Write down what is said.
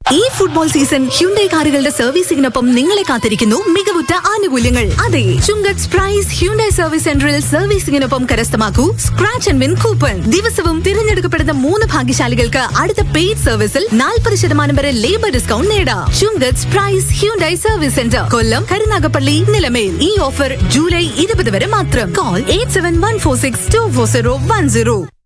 ഈ football season Hyundai കാറുകളുടെ സർവീസിംഗിനൊപ്പം നിങ്ങളെ കാത്തിരിക്കുന്നു മികവുറ്റ ആനുകൂല്യങ്ങൾ. അതെ, ചുങ്കത്ത് പ്രൈസ് ഹ്യുണ്ടൈ സർവീസ് സെന്ററിൽ സർവീസിംഗിനൊപ്പം കരസ്ഥമാക്കൂ സ്ക്രാച്ച് ആൻഡ് വിൻ കൂപ്പൺ. ദിവസവും തിരഞ്ഞെടുക്കപ്പെടുന്ന 3 ഭാഗ്യശാലികൾക്ക് അടുത്ത പെയ്ഡ് സർവീസിൽ 40% വരെ ലേബർ ഡിസ്കൗണ്ട് നേടാം. ചുങ്കത്ത് പ്രൈസ് ഹ്യുണ്ടൈ സർവീസ് സെന്റർ, കൊല്ലം, കരുനാഗപ്പള്ളി, നിലമേൽ. ഈ ഓഫർ ജൂലൈ 20 വരെ മാത്രം. കോൾ 8714624010.